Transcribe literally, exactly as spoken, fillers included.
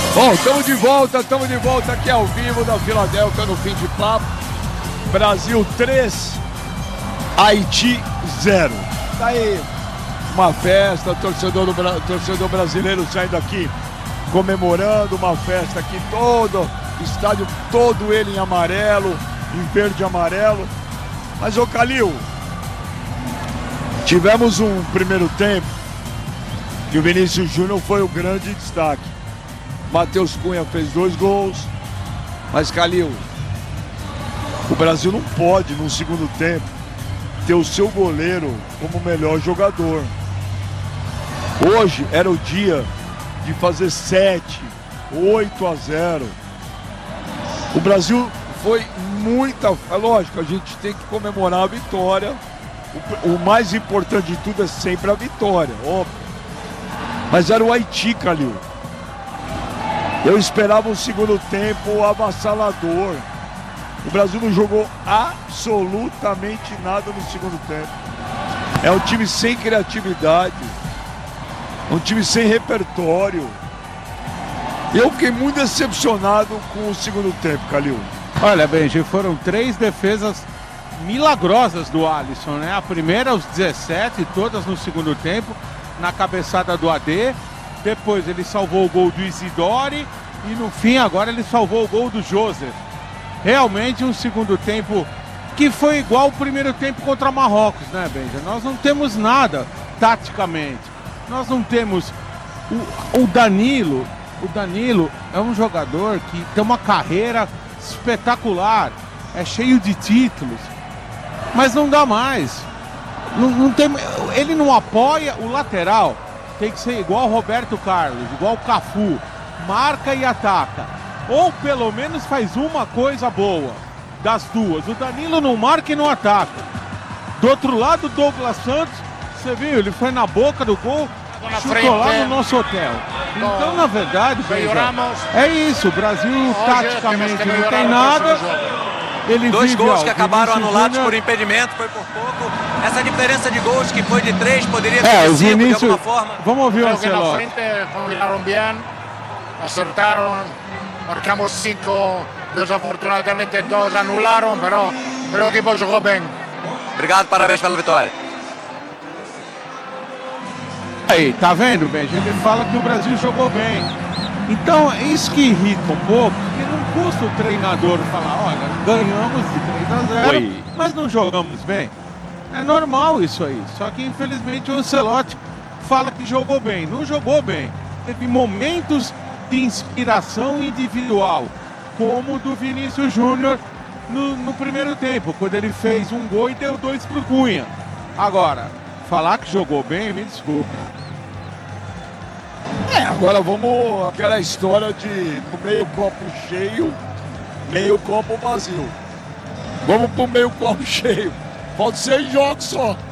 Bom, estamos de volta, estamos de volta aqui ao vivo da Filadélfia no Fim de Papo. Brasil três, Haiti zero. Tá aí uma festa, torcedor, do, torcedor brasileiro saindo aqui comemorando, uma festa aqui todo, estádio todo ele em amarelo, em verde e amarelo. Mas, ô Calil, tivemos um primeiro tempo que o Vinícius Júnior foi o grande destaque. Matheus Cunha fez dois gols, mas Calil, o Brasil não pode, no segundo tempo, ter o seu goleiro como melhor jogador. Hoje era o dia de fazer sete, oito a zero. O Brasil foi muita... É lógico, a gente tem que comemorar a vitória. O, o mais importante de tudo é sempre a vitória, óbvio. Mas era o Haiti, Calil. Eu esperava um segundo tempo avassalador. O Brasil não jogou absolutamente nada no segundo tempo. É um time sem criatividade, um time sem repertório. Eu fiquei muito decepcionado com o segundo tempo, Calil. Olha, Benji, foram três defesas milagrosas do Alisson, né? A primeira aos dezessete, todas no segundo tempo, na cabeçada do A D. Depois ele salvou o gol do Isidore e no fim agora ele salvou o gol do Joseph. Realmente um segundo tempo que foi igual ao primeiro tempo contra Marrocos, né, Benja? Nós não temos nada taticamente. Nós não temos o, o Danilo. O Danilo é um jogador que tem uma carreira espetacular, é cheio de títulos, mas não dá mais. Não, não tem, ele não apoia o lateral. Tem que ser igual o Roberto Carlos, igual o Cafu, marca e ataca. Ou pelo menos faz uma coisa boa das duas. O Danilo não marca e não ataca. Do outro lado, o Douglas Santos, você viu, ele foi na boca do gol, chutou lá no nosso hotel. Então, na verdade, Benja, é isso, o Brasil taticamente não tem nada. Ele Dois vive, gols ó, que acabaram Vinícius anulados Júnior... por impedimento, foi por pouco. Essa diferença de gols que foi de três poderia É, ser o de cinco Vinícius... de alguma forma. Vamos ouvir o Creo que na Ancelotti. frente combinaron bien, acertaron, marcamos cinco, desafortunadamente dos anularon, pero, pero o equipo jogou bem. Obrigado, parabéns pela vitória. Aí, tá vendo, Benji? Ele fala que o Brasil jogou bem. Então, é isso que irrita um pouco, porque não custa o treinador falar, olha, ganhamos de três a zero, Oi. mas não jogamos bem. É normal isso aí, só que infelizmente o Ancelotti fala que jogou bem. Não jogou bem. Teve momentos de inspiração individual, como o do Vinícius Júnior no, no primeiro tempo, quando ele fez um gol e deu dois pro Cunha. Agora, falar que jogou bem, me desculpa. É, agora vamos aquela história de no meio copo cheio, meio copo vazio. Vamos pro meio copo cheio. Faltam seis jogos só.